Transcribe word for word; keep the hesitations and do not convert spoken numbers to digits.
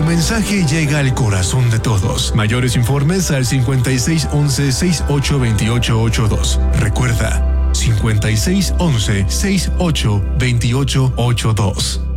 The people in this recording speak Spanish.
tu mensaje llega al corazón de todos. Mayores informes al cincuenta y seis once, sesenta y ocho veintiocho ochenta y dos. Recuerda, cincuenta y seis once, sesenta y ocho veintiocho ochenta y dos.